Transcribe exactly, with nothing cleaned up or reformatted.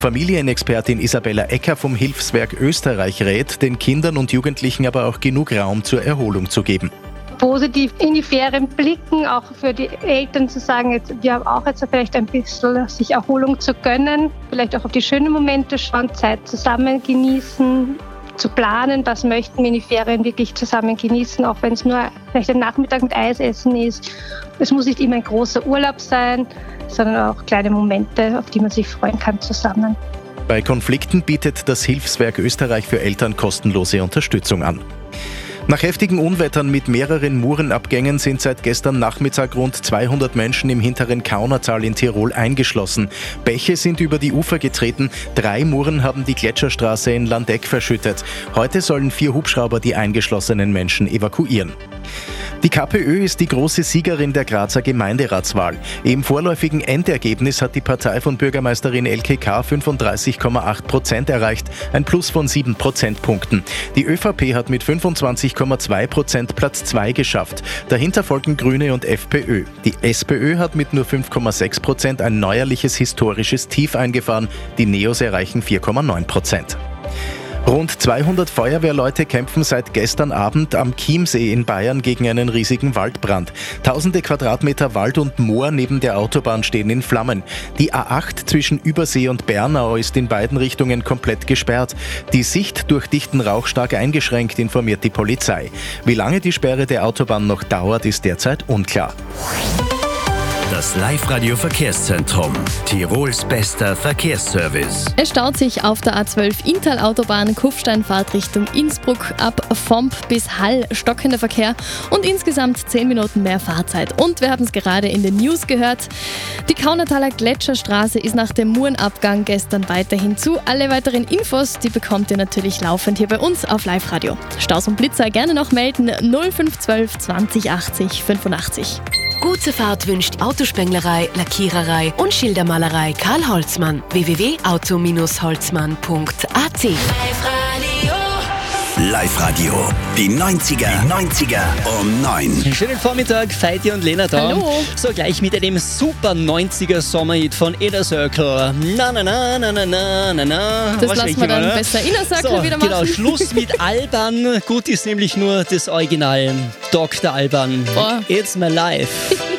Familienexpertin Isabella Ecker vom Hilfswerk Österreich rät, den Kindern und Jugendlichen aber auch genug Raum zur Erholung zu geben. Positiv in die Ferien blicken, auch für die Eltern zu sagen, jetzt, wir haben auch jetzt vielleicht ein bisschen sich Erholung zu gönnen, vielleicht auch auf die schönen Momente schauen, Zeit zusammen genießen, zu planen, was möchten wir in die Ferien wirklich zusammen genießen, auch wenn es nur vielleicht ein Nachmittag mit Eis essen ist. Es muss nicht immer ein großer Urlaub sein, sondern auch kleine Momente, auf die man sich freuen kann zusammen. Bei Konflikten bietet das Hilfswerk Österreich für Eltern kostenlose Unterstützung an. Nach heftigen Unwettern mit mehreren Murenabgängen sind seit gestern Nachmittag rund zweihundert Menschen im hinteren Kaunertal in Tirol eingeschlossen. Bäche sind über die Ufer getreten, drei Muren haben die Gletscherstraße in Landeck verschüttet. Heute sollen vier Hubschrauber die eingeschlossenen Menschen evakuieren. Die KPÖ ist die große Siegerin der Grazer Gemeinderatswahl. Im vorläufigen Endergebnis hat die Partei von Bürgermeisterin Elke K. fünfunddreißig Komma acht Prozent erreicht, ein Plus von sieben Prozentpunkten. Die ÖVP hat mit fünfundzwanzig Komma zwei Prozent Platz zwei geschafft. Dahinter folgen Grüne und FPÖ. Die SPÖ hat mit nur fünf Komma sechs Prozent ein neuerliches historisches Tief eingefahren. Die Neos erreichen vier Komma neun Prozent. Rund zweihundert Feuerwehrleute kämpfen seit gestern Abend am Chiemsee in Bayern gegen einen riesigen Waldbrand. Tausende Quadratmeter Wald und Moor neben der Autobahn stehen in Flammen. Die A acht zwischen Übersee und Bernau ist in beiden Richtungen komplett gesperrt. Die Sicht durch dichten Rauch stark eingeschränkt, informiert die Polizei. Wie lange die Sperre der Autobahn noch dauert, ist derzeit unklar. Das Live-Radio-Verkehrszentrum. Tirols bester Verkehrsservice. Es staut sich auf der A zwölf Inntal-Autobahn, Kufsteinfahrt Richtung Innsbruck, ab Vomp bis Hall stockender Verkehr und insgesamt zehn Minuten mehr Fahrzeit. Und wir haben es gerade in den News gehört, die Kaunertaler Gletscherstraße ist nach dem Murenabgang gestern weiterhin zu. Alle weiteren Infos, die bekommt ihr natürlich laufend hier bei uns auf Live-Radio. Staus und Blitzer gerne noch melden null fünf eins zwei zwanzig achtzig fünfundachtzig. Gute Fahrt wünscht Autospenglerei, Lackiererei und Schildermalerei Karl Holzmann. w w w punkt auto holzmann punkt a t. Live-Radio. Die neunziger. Die neunziger um neun. Schönen Vormittag, Feiti und Lena da. Hallo. So, gleich mit einem super neunziger Sommerhit von Inner Circle. Na, na, na, na, na, na, na, na. Das lassen wir dann besser Inner Circle so, wieder machen. Genau, Schluss mit Alban. Gut ist nämlich nur das Original. Doktor Alban. Boah. It's my life.